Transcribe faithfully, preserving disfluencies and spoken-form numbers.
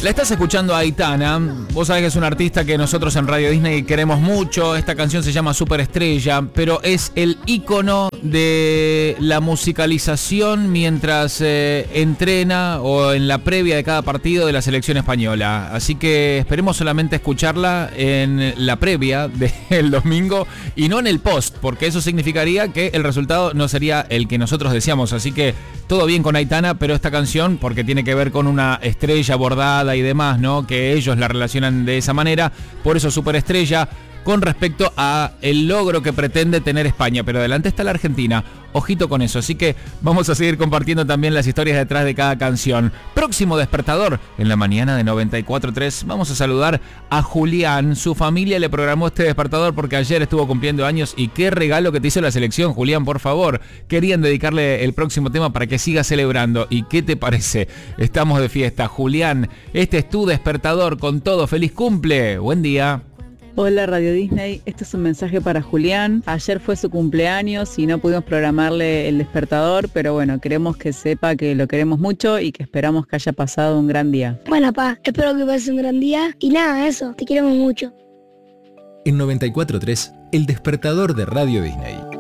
La estás escuchando a Aitana. Vos sabés que es una artista que nosotros en Radio Disney queremos mucho. Esta canción se llama Superestrella, pero es el ícono de la musicalización mientras eh, entrena o en la previa de cada partido de la selección española. Así que esperemos solamente escucharla en la previa del domingo y no en el post, porque eso significaría que el resultado no sería el que nosotros deseamos. Así que todo bien con Aitana, pero esta canción, porque tiene que ver con una estrella bordada y demás, ¿no? Que ellos la relacionan de esa manera, por eso Superestrella con respecto a el logro que pretende tener España, pero adelante está la Argentina, ojito con eso, así que vamos a seguir compartiendo también las historias detrás de cada canción. Próximo despertador, en la mañana de noventa y cuatro tres, vamos a saludar a Julián. Su familia le programó este despertador porque ayer estuvo cumpliendo años y qué regalo que te hizo la selección, Julián, por favor. Querían dedicarle el próximo tema para que siga celebrando, ¿y qué te parece? Estamos de fiesta, Julián, este es tu despertador con todo, feliz cumple, buen día. Hola Radio Disney, este es un mensaje para Julián. Ayer fue su cumpleaños y no pudimos programarle el despertador, pero bueno, queremos que sepa que lo queremos mucho y que esperamos que haya pasado un gran día. Bueno, pa, espero que pase un gran día y nada, eso, te queremos mucho. En noventa y cuatro tres, el despertador de Radio Disney.